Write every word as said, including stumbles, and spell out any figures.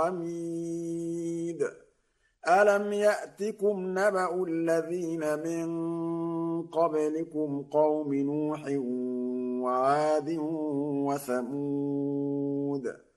حميد ألم يأتكم نبأ الذين من قبلكم قوم نوح وعاد وثمود